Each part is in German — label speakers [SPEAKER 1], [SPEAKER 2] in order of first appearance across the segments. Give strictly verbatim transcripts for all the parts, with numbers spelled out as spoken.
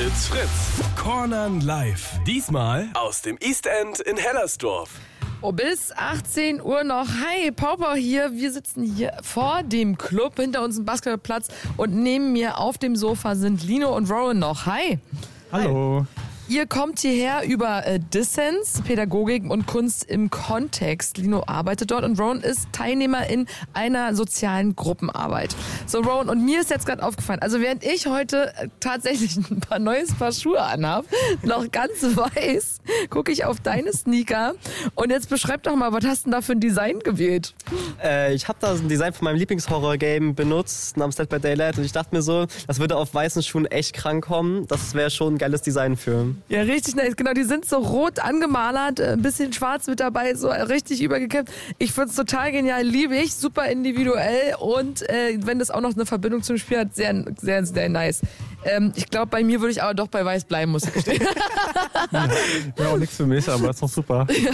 [SPEAKER 1] It's Fritz. Cornern live. Diesmal aus dem East End in Hellersdorf.
[SPEAKER 2] Oh, bis achtzehn Uhr noch. Hi, Pauper hier. Wir sitzen hier vor dem Club, hinter uns ein Basketballplatz und neben mir auf dem Sofa sind Lino und Rowan noch. Hi.
[SPEAKER 3] Hallo.
[SPEAKER 2] Ihr kommt hierher über äh, Dissens, Pädagogik und Kunst im Kontext. Lino arbeitet dort und Rowan ist Teilnehmer in einer sozialen Gruppenarbeit. So, Rowan, und mir ist jetzt gerade aufgefallen, also während ich heute äh, tatsächlich ein paar neues Paar Schuhe anhab, noch ganz weiß, gucke ich auf deine Sneaker und jetzt beschreib doch mal, was hast du denn da für ein Design gewählt?
[SPEAKER 3] Äh, ich habe da ein Design von meinem Lieblingshorror-Game benutzt, namens Dead by Daylight, und ich dachte mir so, das würde auf weißen Schuhen echt krank kommen. Das wäre schon ein geiles Design für.
[SPEAKER 2] Ja, richtig nice. Genau, die sind so rot angemalert, ein bisschen schwarz mit dabei, so richtig übergekämmt. Ich find's total genial, liebe ich, super individuell und äh, wenn das auch noch eine Verbindung zum Spiel hat, sehr, sehr, sehr nice. Ähm, ich glaube, bei mir würde ich aber doch bei weiß bleiben, muss ich gestehen.
[SPEAKER 4] Ja, auch nichts für mich, aber ist doch super.
[SPEAKER 2] Ja,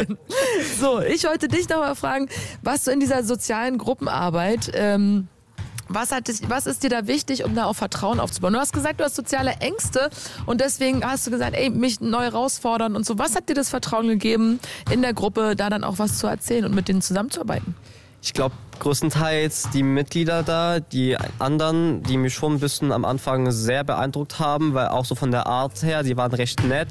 [SPEAKER 2] so, ich wollte dich noch mal fragen, was du in dieser sozialen Gruppenarbeit... Ähm, Was, hat dich, was ist dir da wichtig, um da auch Vertrauen aufzubauen? Du hast gesagt, du hast soziale Ängste und deswegen hast du gesagt, ey, mich neu herausfordern und so. Was hat dir das Vertrauen gegeben, in der Gruppe da dann auch was zu erzählen und mit denen zusammenzuarbeiten?
[SPEAKER 3] Ich glaube, größtenteils die Mitglieder da, die anderen, die mich schon ein bisschen am Anfang sehr beeindruckt haben, weil auch so von der Art her, die waren recht nett,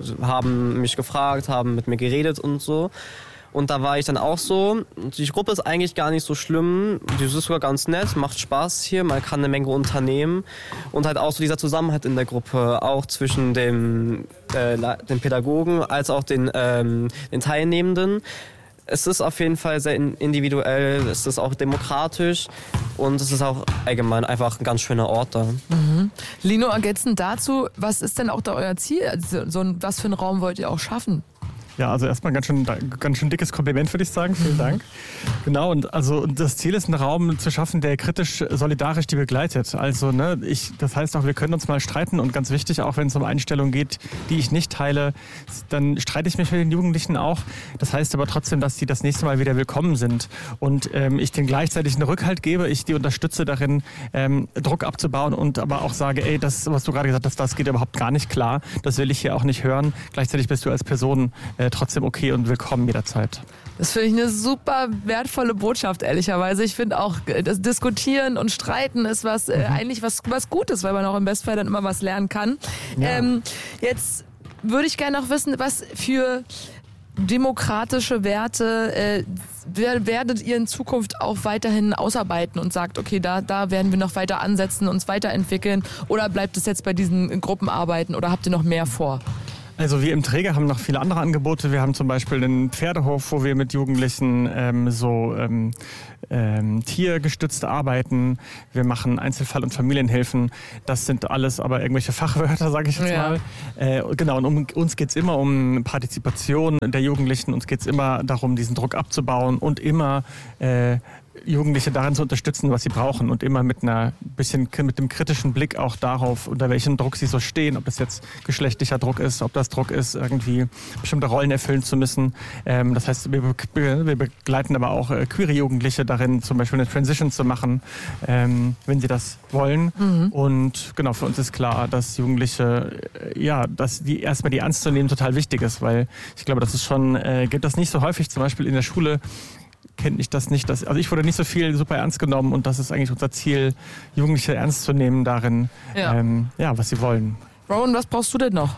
[SPEAKER 3] haben mich gefragt, haben mit mir geredet und so. Und da war ich dann auch so, die Gruppe ist eigentlich gar nicht so schlimm, die ist sogar ganz nett, macht Spaß hier, man kann eine Menge unternehmen. Und halt auch so dieser Zusammenhalt in der Gruppe, auch zwischen dem, äh, den Pädagogen als auch den, ähm, den Teilnehmenden. Es ist auf jeden Fall sehr individuell, es ist auch demokratisch und es ist auch allgemein einfach ein ganz schöner Ort da.
[SPEAKER 2] Mhm. Lino, ergänzend dazu, was ist denn auch da euer Ziel? Also, so ein, was für einen Raum wollt ihr auch schaffen?
[SPEAKER 4] Ja, also erstmal ganz schön, ganz schön dickes Kompliment, würde ich sagen. Vielen Dank. Genau, und also das Ziel ist, einen Raum zu schaffen, der kritisch, solidarisch die begleitet. Also, ne, ich, das heißt auch, wir können uns mal streiten und ganz wichtig, auch wenn es um Einstellungen geht, die ich nicht teile, dann streite ich mich mit den Jugendlichen auch. Das heißt aber trotzdem, dass die das nächste Mal wieder willkommen sind und ähm, ich denen gleichzeitig einen Rückhalt gebe, ich die unterstütze darin, ähm, Druck abzubauen und aber auch sage, ey, das, was du gerade gesagt hast, das geht überhaupt gar nicht klar, das will ich hier auch nicht hören. Gleichzeitig bist du als Person äh, trotzdem okay und willkommen jederzeit.
[SPEAKER 2] Das finde ich eine super wertvolle Botschaft, ehrlicherweise. Ich finde auch, das Diskutieren und Streiten ist was äh, mhm. eigentlich was, was Gutes, weil man auch im Bestfall dann immer was lernen kann. Ja. Ähm, jetzt würde ich gerne noch wissen, was für demokratische Werte äh, werdet ihr in Zukunft auch weiterhin ausarbeiten und sagt, okay, da, da werden wir noch weiter ansetzen, uns weiterentwickeln, oder bleibt es jetzt bei diesen Gruppenarbeiten oder habt ihr noch mehr vor?
[SPEAKER 4] Also wir im Träger haben noch viele andere Angebote. Wir haben zum Beispiel einen Pferdehof, wo wir mit Jugendlichen ähm, so ähm, ähm, tiergestützt arbeiten. Wir machen Einzelfall- und Familienhilfen. Das sind alles aber irgendwelche Fachwörter, sage ich jetzt
[SPEAKER 2] ja.
[SPEAKER 4] mal. Äh, genau, und um, uns geht's immer um Partizipation der Jugendlichen. Uns geht's immer darum, diesen Druck abzubauen und immer äh, Jugendliche darin zu unterstützen, was sie brauchen, und immer mit einer bisschen mit dem kritischen Blick auch darauf, unter welchem Druck sie so stehen, ob das jetzt geschlechtlicher Druck ist, ob das Druck ist, irgendwie bestimmte Rollen erfüllen zu müssen. Ähm, das heißt, wir, be- wir begleiten aber auch äh, queere Jugendliche darin, zum Beispiel eine Transition zu machen, ähm, wenn sie das wollen. Mhm. Und genau, für uns ist klar, dass Jugendliche, äh, ja, dass die erstmal die ernst zu nehmen total wichtig ist, weil ich glaube, das ist schon, äh, gibt das nicht so häufig, zum Beispiel in der Schule kenne ich das nicht. Dass, also ich wurde nicht so viel super ernst genommen, und das ist eigentlich unser Ziel, Jugendliche ernst zu nehmen darin, ja, ähm, ja was sie wollen.
[SPEAKER 2] Rowan, was brauchst du denn noch?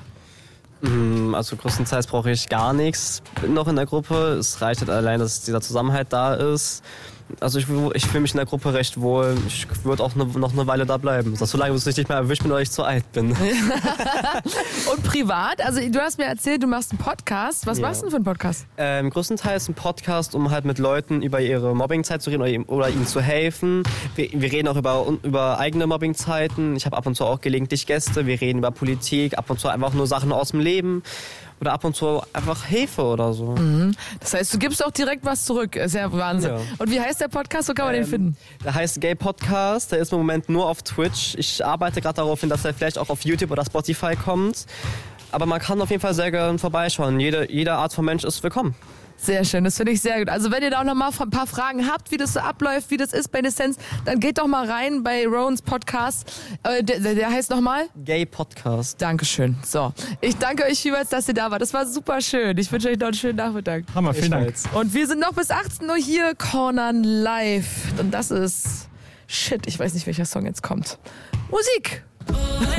[SPEAKER 3] Also größtenteils brauche ich gar nichts noch in der Gruppe. Es reicht halt allein, dass dieser Zusammenhalt da ist. Also ich, ich fühle mich in der Gruppe recht wohl. Ich würde auch ne, noch eine Weile da bleiben. Das so lange, bis ich nicht mehr erwischt bin oder ich zu alt bin.
[SPEAKER 2] Und privat? Also du hast mir erzählt, du machst einen Podcast. Was ja. machst du denn für einen Podcast?
[SPEAKER 3] Ähm, größtenteils ein Podcast, um halt mit Leuten über ihre Mobbingzeit zu reden oder, ihm, oder ihnen zu helfen. Wir, wir reden auch über, über eigene Mobbingzeiten. Ich habe ab und zu auch gelegentlich Gäste. Wir reden über Politik, ab und zu einfach nur Sachen aus dem Leben. Oder ab und zu einfach Hilfe oder so.
[SPEAKER 2] Mhm. Das heißt, du gibst auch direkt was zurück. Ist ja Wahnsinn. Ja. Und wie heißt der Podcast? Wo kann man ähm, den finden?
[SPEAKER 3] Der heißt Gay Podcast. Der ist im Moment nur auf Twitch. Ich arbeite gerade darauf hin, dass er vielleicht auch auf YouTube oder Spotify kommt. aber man kann auf jeden Fall sehr gerne vorbeischauen. Jede, jede Art von Mensch ist willkommen.
[SPEAKER 2] Sehr schön, das finde ich sehr gut. Also wenn ihr da auch noch mal ein paar Fragen habt, wie das so abläuft, wie das ist bei Nessenz, dann geht doch mal rein bei Rowans Podcast. Äh, der, der heißt nochmal?
[SPEAKER 3] Gay Podcast.
[SPEAKER 2] Dankeschön. So, ich danke euch vielmals, dass ihr da wart. Das war super schön. Ich wünsche euch noch einen schönen Nachmittag.
[SPEAKER 4] Hammer, vielen Dank.
[SPEAKER 2] Und wir sind noch bis achtzehn Uhr hier, Cornern live. Und das ist... Shit, ich weiß nicht, welcher Song jetzt kommt. Musik!